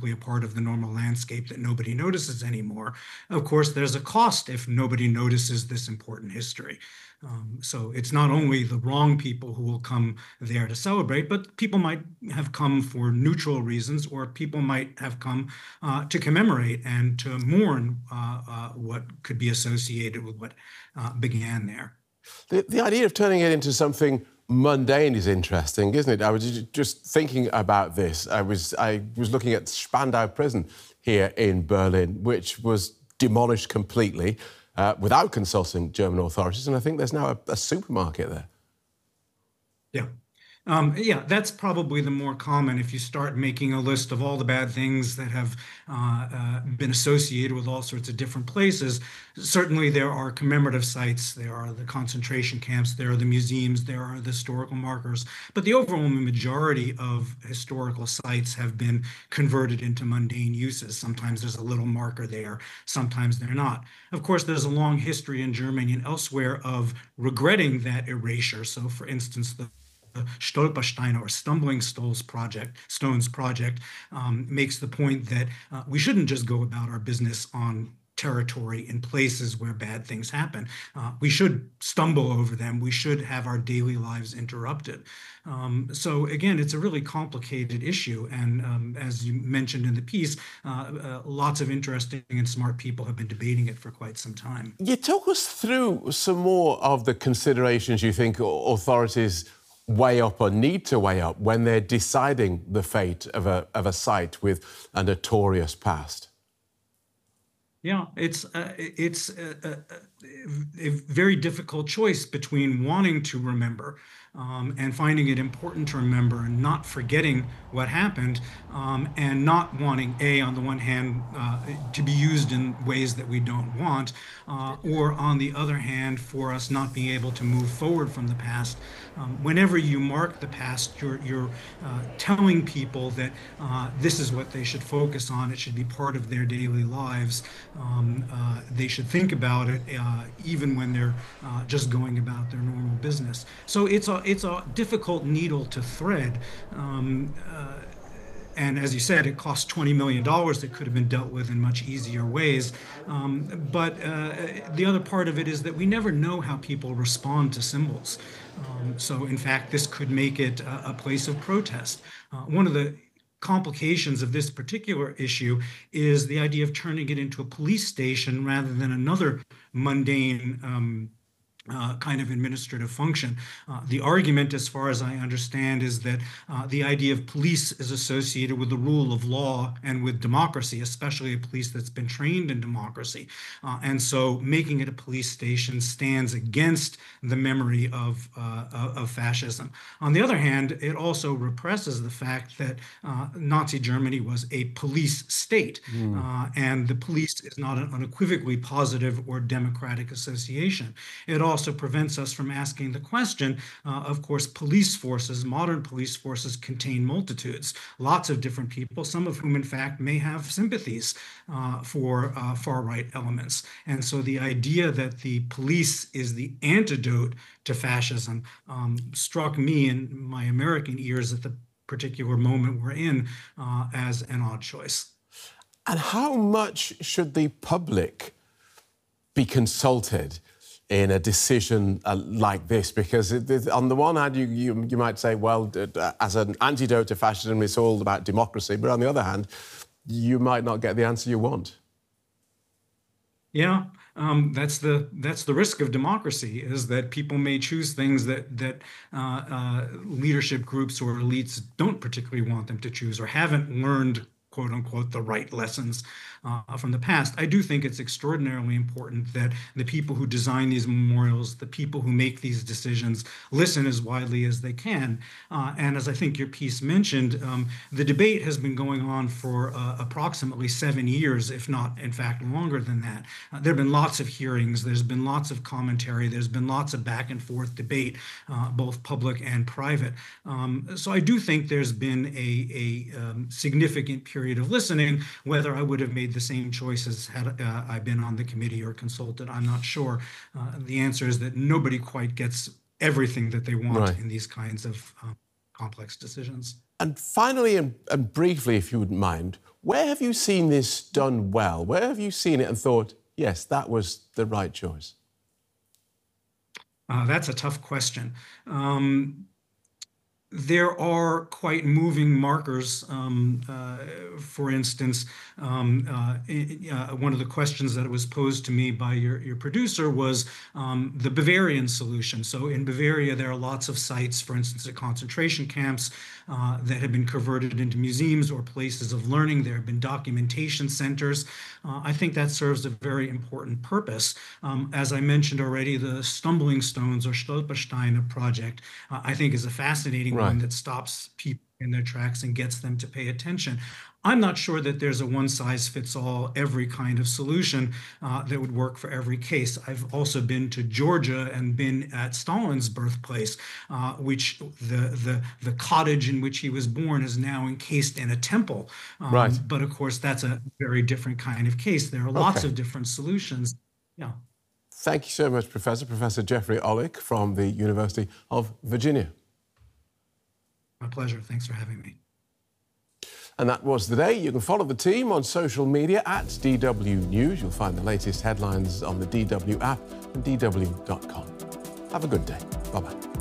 simply a part of the normal landscape that nobody notices anymore. Of course, there's a cost if nobody notices this important history. So it's not only the wrong people who will come there to celebrate, but people might have come for neutral reasons, or people might have come to commemorate and to mourn what could be associated with what began there. The idea of turning it into something mundane is interesting, isn't it? I was just thinking about this. I was looking at Spandau Prison here in Berlin, which was demolished completely without consulting German authorities, and I think there's now a supermarket there. Yeah. Yeah, that's probably the more common if you start making a list of all the bad things that have been associated with all sorts of different places. Certainly there are commemorative sites, there are the concentration camps, there are the museums, there are the historical markers, but the overwhelming majority of historical sites have been converted into mundane uses. Sometimes there's a little marker there, sometimes they're not. Of course, there's a long history in Germany and elsewhere of regretting that erasure. So for instance, the Stolpersteine or Stumbling Stones project makes the point that we shouldn't just go about our business on territory in places where bad things happen. We should stumble over them. We should have our daily lives interrupted. So again, it's a really complicated issue. And as you mentioned in the piece, lots of interesting and smart people have been debating it for quite some time. You talk us through some more of the considerations you think authorities weigh up or need to weigh up when they're deciding the fate of a site with a notorious past. Yeah, it's a very difficult choice between wanting to remember and finding it important to remember and not forgetting what happened, and not wanting, on the one hand, to be used in ways that we don't want, or on the other hand, for us not being able to move forward from the past. Whenever you mark the past, you're telling people that this is what they should focus on. It should be part of their daily lives. They should think about it even when they're just going about their normal business. So it's a difficult needle to thread. And as you said, it cost $20 million that could have been dealt with in much easier ways. But the other part of it is that we never know how people respond to symbols. So in fact, this could make it a place of protest. One of the complications of this particular issue is the idea of turning it into a police station rather than another mundane kind of administrative function. The argument, as far as I understand, is that the idea of police is associated with the rule of law and with democracy, especially a police that's been trained in democracy. And so making it a police station stands against the memory of fascism. On the other hand, it also represses the fact that Nazi Germany was a police state, and the police is not an unequivocally positive or democratic association. It also prevents us from asking the question. Of course, police forces, modern police forces, contain multitudes, lots of different people, some of whom, in fact, may have sympathies for far-right elements. And so the idea that the police is the antidote to fascism struck me in my American ears at the particular moment we're in as an odd choice. And how much should the public be consulted in a decision like this? Because on the one hand, you might say, well, as an antidote to fascism, it's all about democracy. But on the other hand, you might not get the answer you want. Yeah, that's the risk of democracy, is that people may choose things that leadership groups or elites don't particularly want them to choose, or haven't learned, quote unquote, the right lessons from the past. I do think it's extraordinarily important that the people who design these memorials, the people who make these decisions, listen as widely as they can. And as I think your piece mentioned, the debate has been going on for approximately 7 years, if not, in fact, longer than that. There have been lots of hearings, there's been lots of commentary, there's been lots of back and forth debate, both public and private. So I do think there's been a significant period of listening. Whether I would have made the same choices had I been on the committee or consulted, I'm not sure. The answer is that nobody quite gets everything that they want in these kinds of complex decisions. And finally, and briefly, if you wouldn't mind, Where have you seen this done well? Where have you seen it and thought, yes, that was the right choice? That's a tough question. There are quite moving markers. For instance, one of the questions that was posed to me by your producer was the Bavarian solution. So in Bavaria, there are lots of sites, for instance, at concentration camps that have been converted into museums or places of learning. There have been documentation centers. I think that serves a very important purpose. As I mentioned already, the Stumbling Stones or Stolpersteine project, I think is a fascinating one that stops people in their tracks and gets them to pay attention. I'm not sure that there's a one-size-fits-all every kind of solution that would work for every case. I've also been to Georgia and been at Stalin's birthplace, which the cottage in which he was born is now encased in a temple. But of course, that's a very different kind of case. There are lots of different solutions. Yeah. Thank you so much, Professor Jeffrey Ollik from the University of Virginia. My pleasure. Thanks for having me. And that was the day. You can follow the team on social media at DW News. You'll find the latest headlines on the DW app and DW.com. Have a good day. Bye-bye.